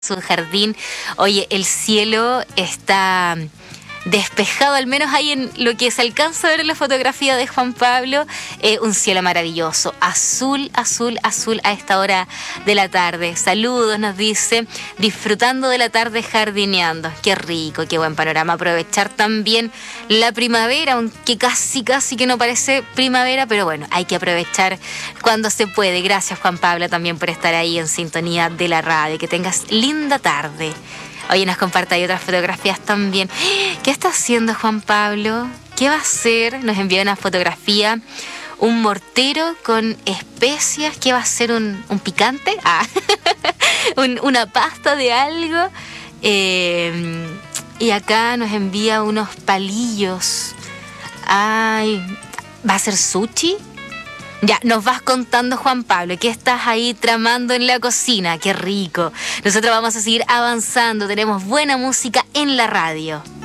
su jardín. Oye, el cielo está despejado, al menos ahí en lo que se alcanza a ver en la fotografía de Juan Pablo, un cielo maravilloso, azul, azul, azul a esta hora de la tarde. Saludos, nos dice, disfrutando de la tarde jardineando. Qué rico, qué buen panorama. Aprovechar también la primavera, aunque casi que no parece primavera, pero bueno, hay que aprovechar cuando se puede. Gracias, Juan Pablo, también por estar ahí en sintonía de la radio. Que tengas linda tarde. Oye, nos comparte ahí otras fotografías también. ¿Qué está haciendo Juan Pablo? ¿Qué va a hacer? Nos envía una fotografía, un mortero con especias. ¿Qué va a hacer? ¿Un picante? Una pasta de algo. Y acá nos envía unos palillos. Ay, ¿va a ser sushi? Ya, nos vas contando, Juan Pablo, ¿qué estás ahí tramando en la cocina? ¡Qué rico! Nosotros vamos a seguir avanzando, tenemos buena música en la radio.